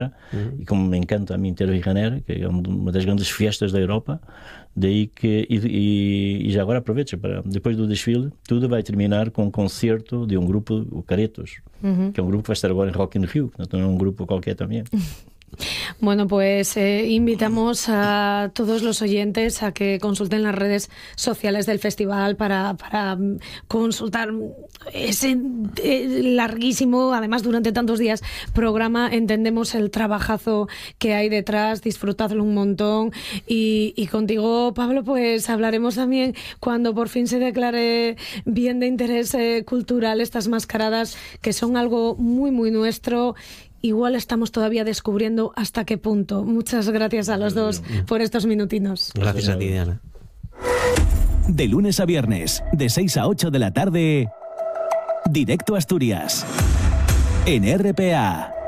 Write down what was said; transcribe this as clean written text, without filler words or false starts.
e como me encanta a mim ter o Rio de Janeiro, que é uma das grandes festas da Europa, daí que e já agora aproveito para, depois do desfile, tudo vai terminar com um concerto de um grupo, o Caretos, que é um grupo que vai estar agora em Rock in Rio, então é um grupo qualquer también. Bueno, pues invitamos a todos los oyentes a que consulten las redes sociales del festival para consultar ese larguísimo, además durante tantos días, programa. Entendemos el trabajazo que hay detrás, disfrutadlo un montón. Y contigo, Pablo, pues hablaremos también cuando por fin se declare bien de interés cultural estas mascaradas, que son algo muy, muy nuestro. Igual estamos todavía descubriendo hasta qué punto. Muchas gracias a los dos por estos minutinos. Gracias a ti, Diana. De lunes a viernes, de 6 a 8 de la tarde, Directo Asturias, en RPA.